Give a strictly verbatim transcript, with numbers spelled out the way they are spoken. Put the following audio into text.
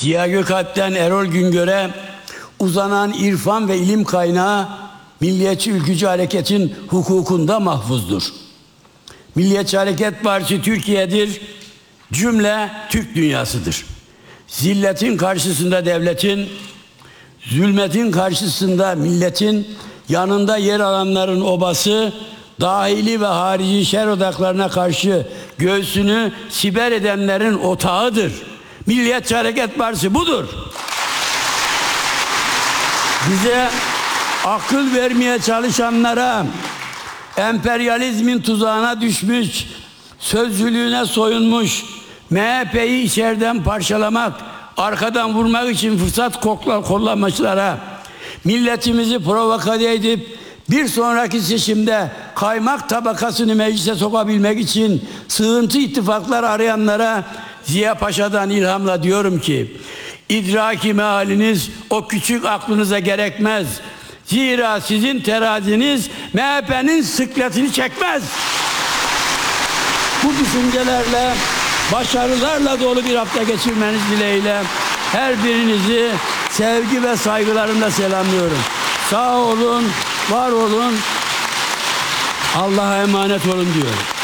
Ziya Gökalp'ten Erol Güngör'e uzanan irfan ve ilim kaynağı Milliyetçi Ülkücü Hareket'in hukukunda mahfuzdur. Milliyetçi Hareket Partisi Türkiye'dir, cümle Türk dünyasıdır. Zilletin karşısında devletin, zulmetin karşısında milletin, yanında yer alanların obası, dahili ve harici şer odaklarına karşı göğsünü siper edenlerin otağıdır. Milliyetçi Hareket Partisi budur. Bize akıl vermeye çalışanlara, emperyalizmin tuzağına düşmüş, sözcülüğüne soyunmuş, M H P'yi içeriden parçalamak, arkadan vurmak için fırsat kollamışlara, milletimizi provoke edip bir sonraki seçimde kaymak tabakasını meclise sokabilmek için sığıntı ittifaklar arayanlara Ziya Paşa'dan ilhamla diyorum ki, idraki mealiniz o küçük aklınıza gerekmez. Zira sizin teraziniz M H P'nin sıkletini çekmez. Bu düşüncelerle, başarılarla dolu bir hafta geçirmeniz dileğiyle her birinizi sevgi ve saygılarımla selamlıyorum. Sağ olun, var olun, Allah'a emanet olun diyorum.